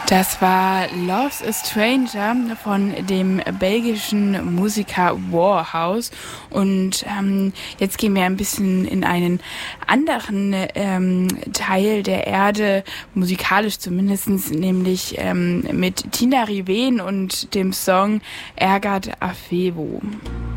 Das war Love's a Stranger von dem belgischen Musiker Warhouse. Und jetzt gehen wir ein bisschen in einen anderen Teil der Erde, musikalisch zumindest, nämlich mit Tina Riven und dem Song Ergat Afevo.